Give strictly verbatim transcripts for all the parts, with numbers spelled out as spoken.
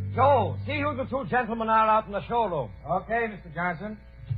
Joe, see who the two gentlemen are out in the showroom. Okay, Mister Johnson.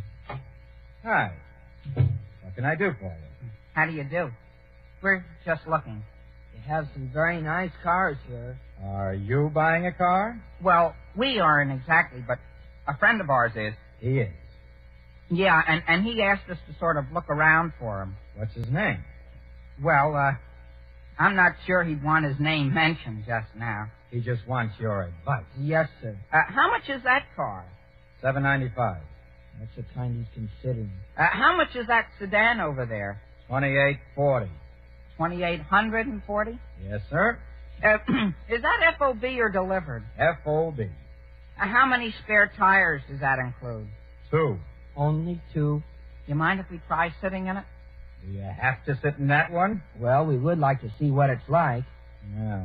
Hi. What can I do for you? How do you do? We're just looking. You have some very nice cars here. Are you buying a car? Well, we aren't exactly, but a friend of ours is. He is. Yeah, and, and he asked us to sort of look around for him. What's his name? Well, uh, I'm not sure he'd want his name mentioned just now. He just wants your advice. Yes, sir. Uh, how much is that car? Seven ninety-five. That's the kind he's considering. Uh, how much is that sedan over there? Twenty-eight forty. Twenty-eight hundred and forty? Yes, sir. Uh, is that F O B or delivered? F O B. Uh, how many spare tires does that include? Two. Only two? You mind if we try sitting in it? Do you have to sit in that one? Well, we would like to see what it's like. Yeah.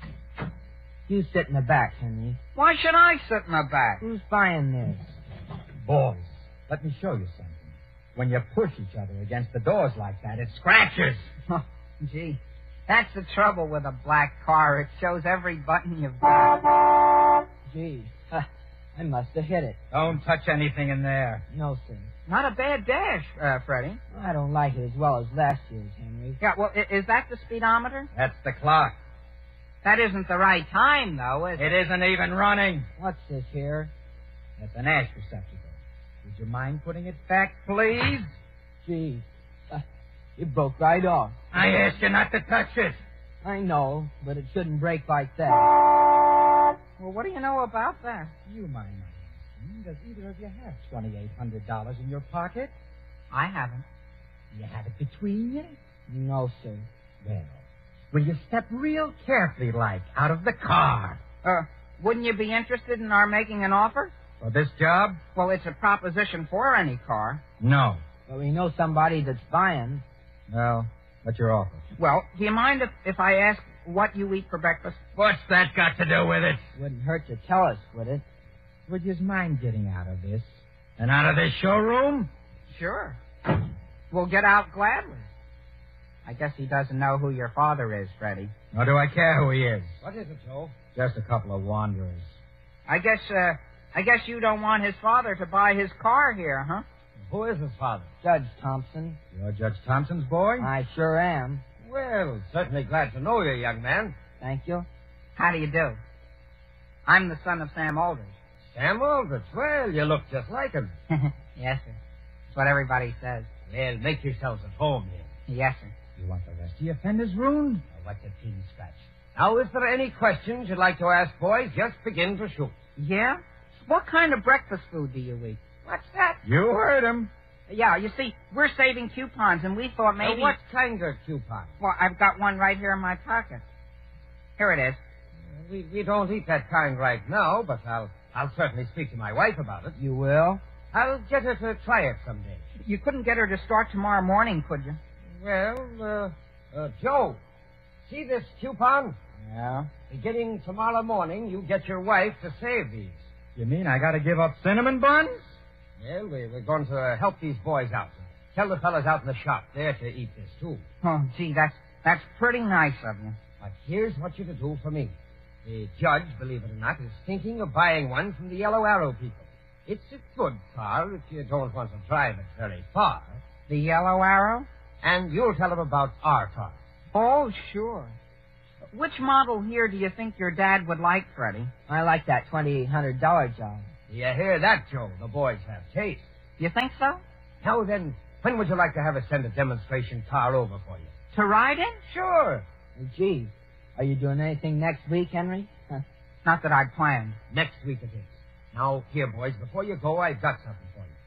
You sit in the back, Henry. Why should I sit in the back? Who's buying this? Boys, let me show you something. When you push each other against the doors like that, it scratches. Oh, gee, that's the trouble with a black car. It shows every button you've got. Gee, huh, I must have hit it. Don't touch anything in there. No, sir. Not a bad dash, uh, Freddie. I don't like it as well as last year's, Henry. Yeah, well, i- is that the speedometer? That's the clock. That isn't the right time, though, is it? It isn't even running. What's this here? That's an ash receptacle. Would you mind putting it back, please? Gee, uh, it broke right off. I asked you not to touch it. I know, but it shouldn't break like that. Well, what do you know about that? You mind my asking, does either of you have twenty-eight hundred dollars in your pocket? I haven't. You have it between you? No, sir. Well, will you step real carefully, like, out of the car? Uh, wouldn't you be interested in our making an offer? For this job? Well, it's a proposition for any car. No. But we know somebody that's buying. Well, what's your offer? Well, do you mind if, if I ask what you eat for breakfast? What's that got to do with it? Wouldn't hurt to tell us, would it? Would you mind getting out of this? And out of this showroom? Sure. We'll get out gladly. I guess he doesn't know who your father is, Freddie. Nor do I care who he is. What is it, Joe? Just a couple of wanderers. I guess, uh, I guess you don't want his father to buy his car here, huh? Who is his father? Judge Thompson. You're Judge Thompson's boy? I sure am. Well, certainly glad to know you, young man. Thank you. How do you do? I'm the son of Sam Aldrich. Sam Aldrich. Well, you look just like him. Yes, sir. That's what everybody says. Well, make yourselves at home here. Yes, sir. You want the rest of your fenders ruined? Now, what the team scratch. Now, if there are any questions you'd like to ask, boys, just begin to shoot. Yeah? What kind of breakfast food do you eat? What's that? You heard him. Yeah, you see, we're saving coupons, and we thought maybe... Now, what kind of coupon? Well, I've got one right here in my pocket. Here it is. We, we don't eat that kind right now, but I'll I'll certainly speak to my wife about it. You will? I'll get her to try it someday. You couldn't get her to start tomorrow morning, could you? Well, uh, uh, Joe, see this coupon? Yeah. Beginning tomorrow morning, you get your wife to save these. You mean I gotta give up cinnamon buns? Well, we, we're going to uh, help these boys out. Tell the fellas out in the shop they're to eat this, too. Oh, gee, that's that's pretty nice of you. But here's what you're to do for me. The judge, believe it or not, is thinking of buying one from the Yellow Arrow people. It's a good car if you don't want to drive it very far. The Yellow Arrow? And you'll tell him about our car. Oh, sure. Which model here do you think your dad would like, Freddie? I like that twenty-eight hundred dollars job. You hear that, Joe? The boys have taste. You think so? Now then, when would you like to have us send a demonstration car over for you? To ride in? Sure. Hey, gee, are you doing anything next week, Henry? Huh. Not that I'd planned. Next week it is. Now, here, boys, before you go, I've got something for you.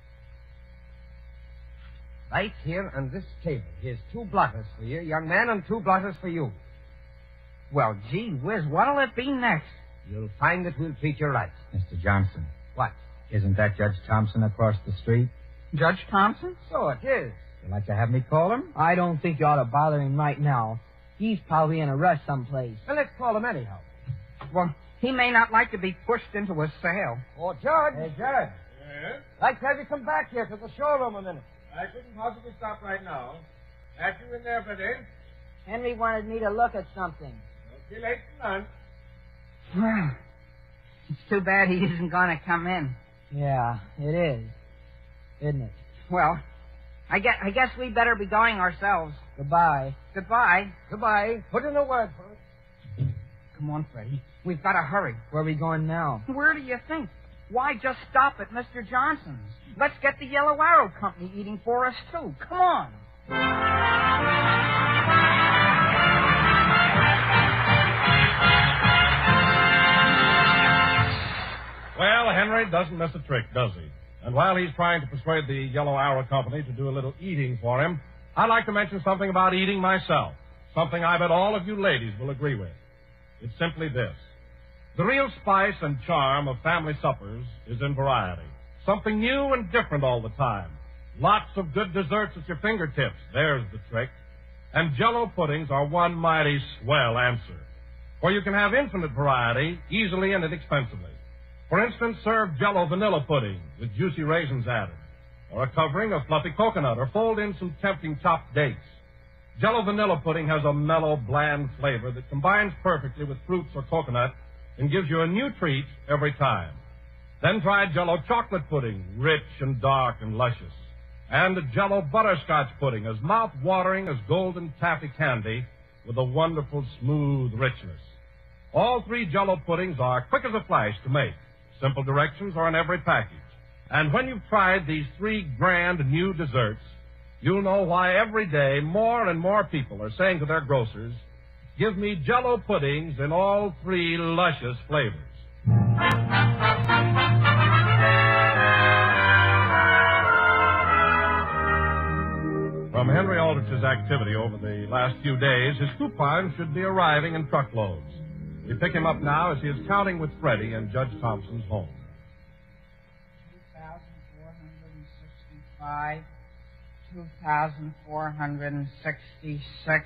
Right here on this table, here's two blotters for you, young man, and two blotters for you. Well, gee whiz, what'll it be next? You'll find that we'll treat you right. Mister Johnson, What? isn't that Judge Thompson across the street? Judge Thompson? So it is. You'd like to have me call him? I don't think you ought to bother him right now. He's probably in a rush someplace. Well, let's call him anyhow. Well, he may not like to be pushed into a sale. Oh, Judge. Hey, Judge. Yes? I'd like to have you come back here to the showroom a minute. I couldn't possibly stop right now. Have you in there, Freddie? Henry wanted me to look at something. Don't be late for lunch. Well, It's too bad he isn't going to come in. Yeah, it is. Isn't it? Well, I guess, I guess we better be going ourselves. Goodbye. Goodbye. Goodbye. Put in a word for us. Come on, Freddie. We've got to hurry. Where are we going now? Where do you think? Why just stop at Mister Johnson's? Let's get the Yellow Arrow Company eating for us, too. Come on. Well, Henry doesn't miss a trick, does he? And while he's trying to persuade the Yellow Arrow Company to do a little eating for him, I'd like to mention something about eating myself. Something I bet all of you ladies will agree with. It's simply this. The real spice and charm of family suppers is in variety. Something new and different all the time. Lots of good desserts at your fingertips. There's the trick. And Jell-O puddings are one mighty swell answer. For you can have infinite variety, easily and inexpensively. For instance, serve Jell-O vanilla pudding with juicy raisins added. Or a covering of fluffy coconut, or fold in some tempting chopped dates. Jell-O vanilla pudding has a mellow, bland flavor that combines perfectly with fruits or coconut and gives you a new treat every time. Then try Jell-O chocolate pudding, rich and dark and luscious. And Jell-O butterscotch pudding, as mouth-watering as golden taffy candy with a wonderful smooth richness. All three Jell-O puddings are quick as a flash to make. Simple directions are in every package. And when you've tried these three grand new desserts, you'll know why every day more and more people are saying to their grocers, give me Jell-O puddings in all three luscious flavors. From Henry Aldrich's activity over the last few days, his coupons should be arriving in truckloads. We pick him up now as he is counting with Freddie in Judge Thompson's home. two thousand four hundred sixty-five, two thousand four hundred sixty-six.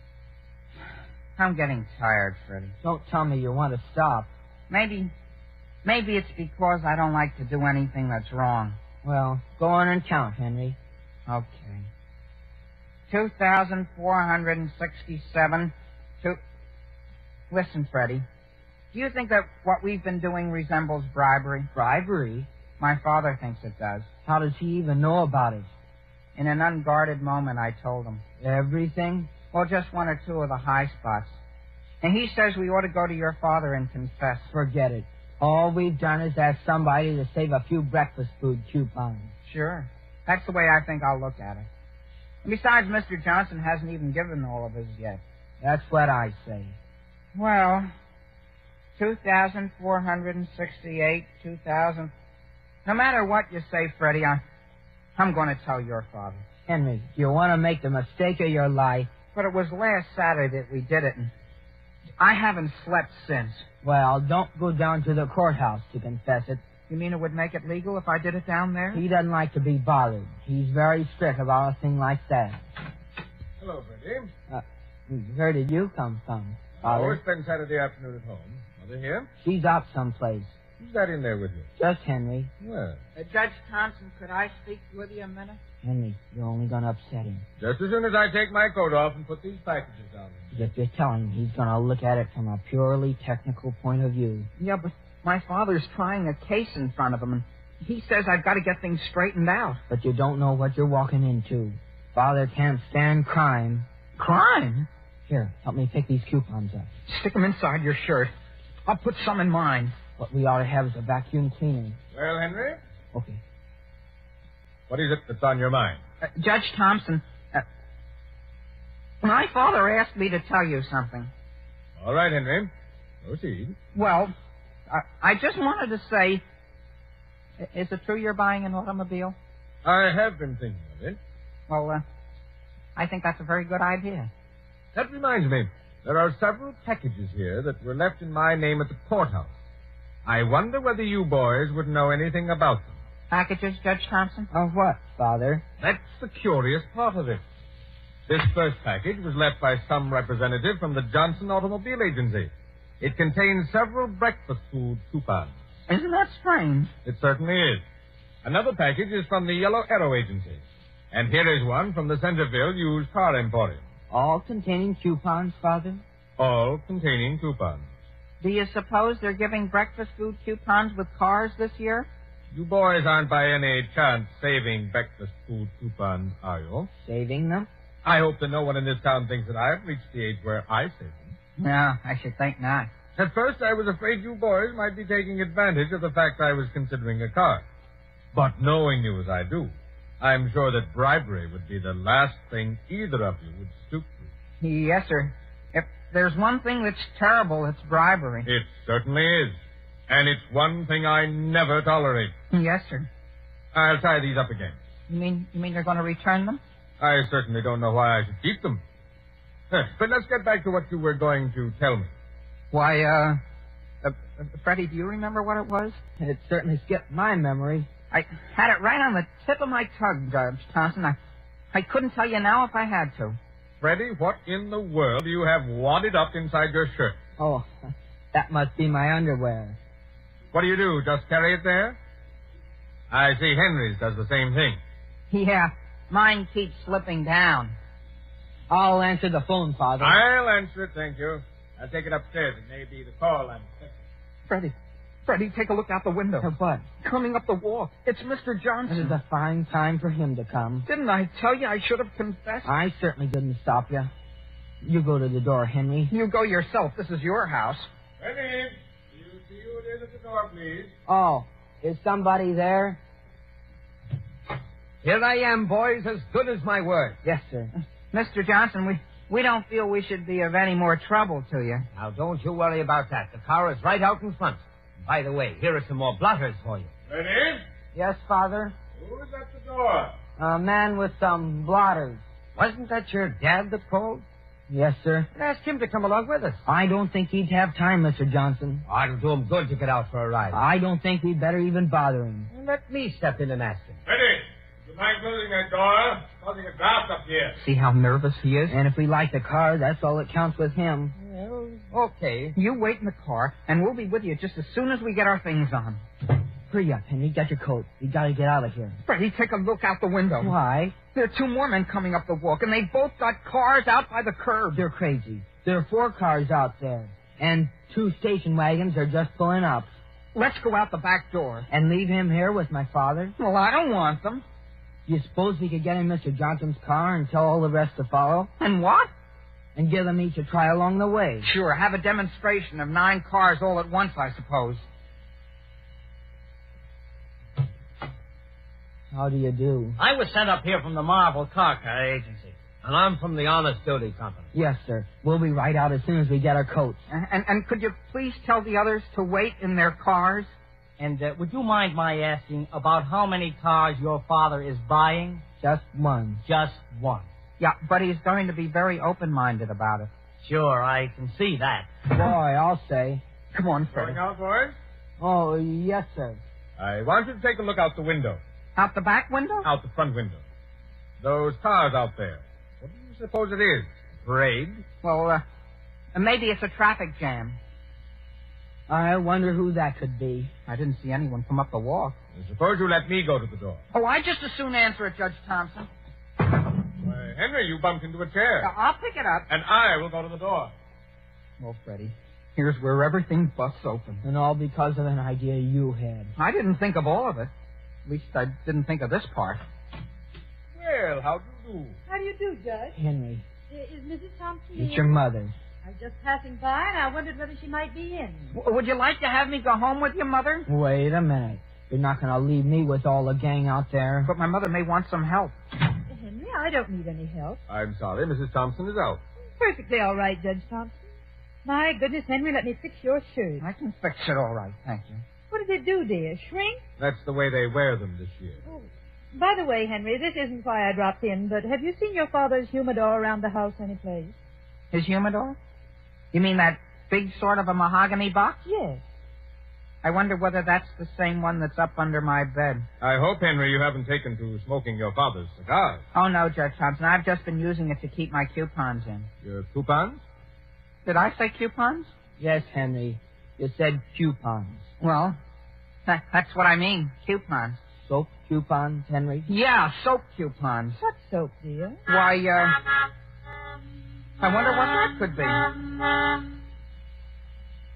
I'm getting tired, Freddie. Don't tell me you want to stop. Maybe, maybe it's because I don't like to do anything that's wrong. Well, go on and count, Henry. Okay. two thousand four hundred sixty-seven. Two... Listen, Freddie. Do you think that what we've been doing resembles bribery? Bribery? My father thinks it does. How does he even know about it? In an unguarded moment, I told him. Everything? Well, just one or two of the high spots. And he says we ought to go to your father and confess. Forget it. All we've done is ask somebody to save a few breakfast food coupons. Sure. That's the way I think I'll look at it. And besides, Mister Johnson hasn't even given all of his yet. That's what I say. Well, two thousand four hundred sixty-eight, two thousand... No matter what you say, Freddie, I, I'm going to tell your father. Henry, you want to make the mistake of your life? But it was last Saturday that we did it, and I haven't slept since. Well, don't go down to the courthouse to confess it. You mean it would make it legal if I did it down there? He doesn't like to be bothered. He's very strict about a thing like that. Hello, Freddie. Uh, where did you come from, I Father? always spend Saturday afternoon at home. Mother here? She's out someplace. Who's that in there with you? Just Henry. Well, Uh, Judge Thompson, could I speak with you a minute? Henry, you're only going to upset him. just as soon as I take my coat off and put these packages down there. If you tell him, he's going to look at it from a purely technical point of view. Yeah, but my father's trying a case in front of him, and he says I've got to get things straightened out. But you don't know what you're walking into. Father can't stand crime. Crime? Here, help me pick these coupons up. Stick them inside your shirt. I'll put some in mine. What we ought to have is a vacuum cleaner. Well, Henry, Okay. what is it that's on your mind? Uh, Judge Thompson, uh, my father asked me to tell you something. All right, Henry. Proceed. Well, I, I just wanted to say, i- is it true you're buying an automobile? I have been thinking of it. Well, uh, I think that's a very good idea. That reminds me, there are several packages here that were left in my name at the courthouse. I wonder whether you boys would know anything about them. Packages, Judge Thompson? Of what, Father? That's the curious part of it. This first package was left by some representative from the Johnson Automobile Agency. It contains several breakfast food coupons. Isn't that strange? It certainly is. Another package is from the Yellow Arrow Agency. And here is one from the Centerville Used Car Emporium. All containing coupons, Father? All containing coupons. Do you suppose they're giving breakfast food coupons with cars this year? You boys aren't by any chance saving breakfast food coupons, are you? Saving them? I hope that no one in this town thinks that I've reached the age where I save them. No, I should think not. At first, I was afraid you boys might be taking advantage of the fact I was considering a car. But knowing you as I do, I'm sure that bribery would be the last thing either of you would stoop to. Yes, sir. If there's one thing that's terrible, it's bribery. It certainly is. And it's one thing I never tolerate. Yes, sir. I'll tie these up again. You mean you mean you're going to return them? I certainly don't know why I should keep them. But let's get back to what you were going to tell me. Why, uh, uh, uh, Freddie, do you remember what it was? It certainly skipped my memory. I had it right on the tip of my tongue, Judge Thompson. I, I couldn't tell you now if I had to. Freddie, what in the world do you have wadded up inside your shirt? Oh, that must be my underwear. What do you do, just carry it there? I see Henry's does the same thing. Yeah, mine keeps slipping down. I'll answer the phone, Father. I'll answer it, thank you. I'll take it upstairs. It may be the call I'm expecting. Freddie, Freddie, take a look out the window. For what? Coming up the walk. It's Mister Johnson. It is a fine time for him to come. Didn't I tell you I should have confessed? I certainly didn't stop you. You go to the door, Henry. You go yourself. This is your house. Freddie, do you see who it is at the door, please? Oh, is somebody there? Here I am, boys, as good as my word. Yes, sir. Mister Johnson, we, we don't feel we should be of any more trouble to you. Now, don't you worry about that. The car is right out in front. By the way, here are some more blotters for you. Freddie? Yes, Father? Who is at the door? A man with some blotters. Wasn't that your dad that called? Yes, sir. Ask him to come along with us. I don't think he'd have time, Mister Johnson. Oh, it'll do him good to get out for a ride. I don't think we'd better even bother him. Let me step in and ask him. Freddie, do you mind closing that door? Causing a draft up here. See how nervous he is? And if we like the car, that's all that counts with him. Well, okay. You wait in the car, and we'll be with you just as soon as we get our things on. Hurry up, Henry. Get your coat. We gotta get out of here. Freddie, take a look out the window. Why? There are two more men coming up the walk, and they both got cars out by the curb. You're crazy. There are four cars out there, and two station wagons are just pulling up. Let's go out the back door. And leave him here with my father? Well, I don't want them. You suppose we could get in Mister Johnson's car and tell all the rest to follow? And what? And give them each a try along the way. Sure, have a demonstration of nine cars all at once, I suppose. How do you do? I was sent up here from the Marvel Car Car Agency. And I'm from the Honest Duty Company. Yes, sir. We'll be right out as soon as we get our coats. And, and, and could you please tell the others to wait in their cars? And uh, would you mind my asking about how many cars your father is buying? Just one. Just one. Yeah, but he's going to be very open-minded about it. Sure, I can see that. Boy, I'll say. Come on, Freddie. Going out, boys? Oh, yes, sir. I want you to take a look out the window. Out the back window? Out the front window. Those cars out there. What do you suppose it is? Parade? Well, uh, maybe it's a traffic jam. I wonder who that could be. I didn't see anyone come up the walk. Suppose you let me go to the door. Oh, I just as soon answer it, Judge Thompson. Why, Henry, you bumped into a chair. Now, I'll pick it up. And I will go to the door. Well, Freddie, here's where everything busts open. And all because of an idea you had. I didn't think of all of it. At least I didn't think of this part. Well, how do you do? How do you do, Judge? Henry, I- Is Missus Thompson it's here? your mother. I was just passing by, and I wondered whether she might be in. W- would you like to have me go home with your mother? Wait a minute. You're not going to leave me with all the gang out there. But my mother may want some help. Henry, I don't need any help. I'm sorry, Missus Thompson is out. Perfectly all right, Judge Thompson. My goodness, Henry, let me fix your shirt. I can fix it all right, thank you. What did it do, dear? Shrink? That's the way they wear them this year. Oh. By the way, Henry, this isn't why I dropped in, but have you seen your father's humidor around the house anyplace? His humidor? You mean that big sort of a mahogany box? Yes. I wonder whether that's the same one that's up under my bed. I hope, Henry, you haven't taken to smoking your father's cigars. Oh, no, Judge Thompson. I've just been using it to keep my coupons in. Your coupons? Did I say coupons? Yes, Henry. You said coupons. Well, that, that's what I mean, coupons. Soap coupons, Henry? Yeah, soap coupons. What soap, dear? Why, uh... I wonder what that could be.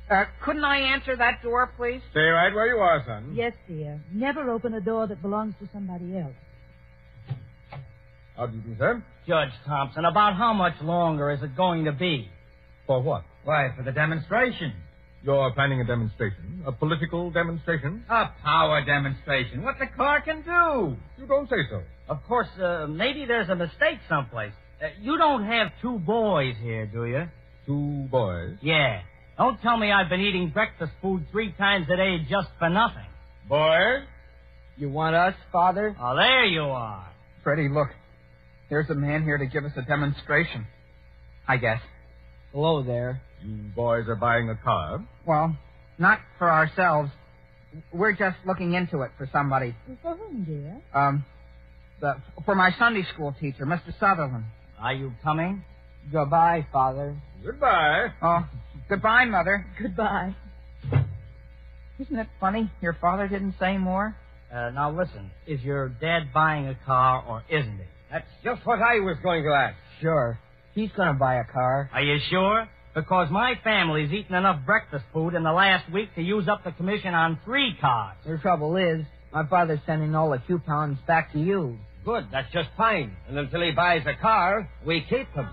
Uh, couldn't I answer that door, please? Stay right where you are, son. Yes, dear. Never open a door that belongs to somebody else. How do you do, sir? Judge Thompson, about how much longer is it going to be? For what? Why, for the demonstration. You're planning a demonstration? A political demonstration? A power demonstration. What the car can do. You don't say so. Of course, uh, maybe there's a mistake someplace. Uh, you don't have two boys here, do you? Two boys. Yeah. Don't tell me I've been eating breakfast food three times a day just for nothing. Boys? You want us, Father? Oh, there you are. Freddie, look. There's a man here to give us a demonstration. I guess. Hello there. You boys are buying a car? Well, not for ourselves. We're just looking into it for somebody. For whom, dear? Um, the, for my Sunday school teacher, Mister Sutherland. Are you coming? Goodbye, Father. Goodbye. Oh, goodbye, Mother. Goodbye. Isn't it funny? Your father didn't say more? Uh, now listen, is your dad buying a car or isn't he? That's just what I was going to ask. Sure. He's going to buy a car. Are you sure? Because my family's eaten enough breakfast food in the last week to use up the commission on three cars. The trouble is, my father's sending all the coupons back to you. Good, that's just fine. And until he buys a car, we keep them.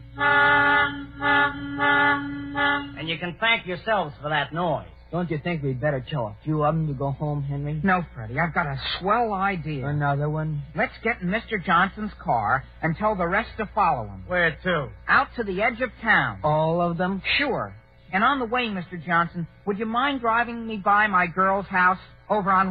And you can thank yourselves for that noise. Don't you think we'd better tell a few of them to go home, Henry? No, Freddie. I've got a swell idea. Another one? Let's get in Mister Johnson's car and tell the rest to follow him. Where to? Out to the edge of town. All of them? Sure. And on the way, Mister Johnson, would you mind driving me by my girl's house over on